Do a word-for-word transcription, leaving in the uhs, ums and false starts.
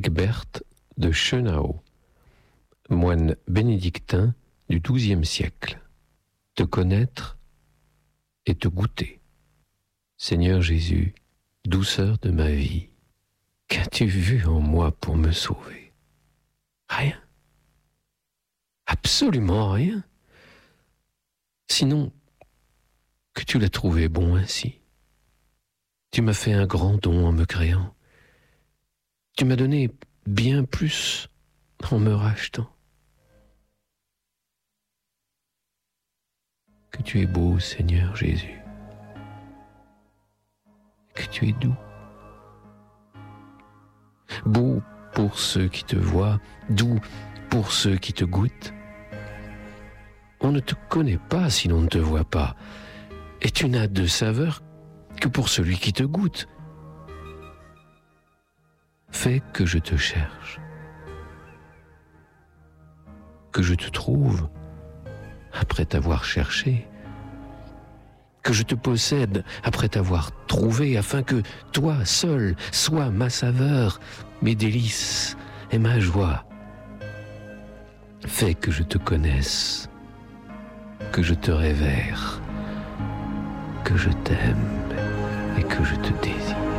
Egbert de Schönau, moine bénédictin du douzième siècle. Te connaître et te goûter. Seigneur Jésus, douceur de ma vie, qu'as-tu vu en moi pour me sauver? Rien. Absolument rien. Sinon, que tu l'as trouvé bon ainsi. Tu m'as fait un grand don en me créant. Tu m'as donné bien plus en me rachetant. Que tu es beau, Seigneur Jésus. Que tu es doux. Beau pour ceux qui te voient, doux pour ceux qui te goûtent. On ne te connaît pas si l'on ne te voit pas, et tu n'as de saveur que pour celui qui te goûte. Fais que je te cherche, que je te trouve après t'avoir cherché, que je te possède après t'avoir trouvé, afin que toi seul sois ma saveur, mes délices et ma joie. Fais que je te connaisse, que je te révère, que je t'aime et que je te désire.